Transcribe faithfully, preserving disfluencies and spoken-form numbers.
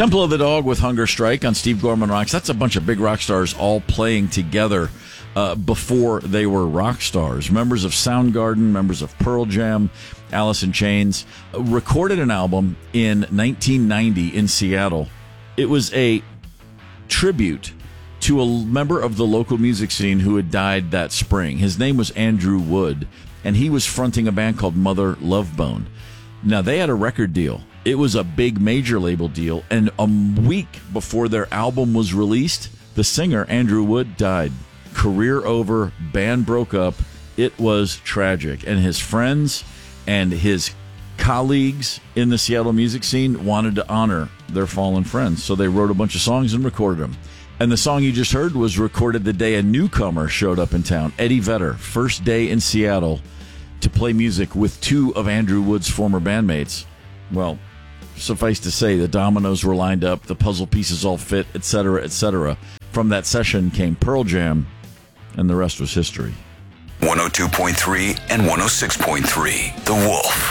Temple of the Dog with Hunger Strike on Steve Gorman Rocks. That's a bunch of big rock stars all playing together uh, before they were rock stars. Members of Soundgarden, members of Pearl Jam, Alice in Chains, uh, recorded an album in nineteen ninety in Seattle. It was a tribute to a member of the local music scene who had died that spring. His name was Andrew Wood, and he was fronting a band called Mother Love Bone. Now, they had a record deal. It was a big major label deal, and a week before their album was released, the singer, Andrew Wood, died. Career over, band broke up. It was tragic, and his friends and his colleagues in the Seattle music scene wanted to honor their fallen friends, so they wrote a bunch of songs and recorded them. And the song you just heard was recorded the day a newcomer showed up in town, Eddie Vedder, first day in Seattle to play music with two of Andrew Wood's former bandmates. Well, suffice to say, the dominoes were lined up, the puzzle pieces all fit, et cetera, et cetera. From that session came Pearl Jam, and the rest was history. one oh two point three and one oh six point three, The Wolf.